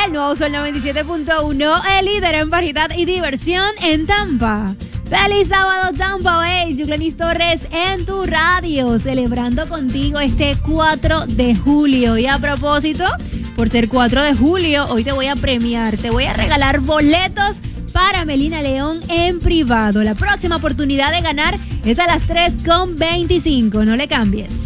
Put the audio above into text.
El nuevo Sol 97.1, el líder en variedad y diversión en Tampa. ¡Feliz sábado, Tampa Bay! Yuclanis Torres en tu radio, celebrando contigo este 4 de julio. Y a propósito, por ser 4 de julio, hoy te voy a premiar, te voy a regalar boletos para Melina León en privado. La próxima oportunidad de ganar es a las 3:25. No le cambies.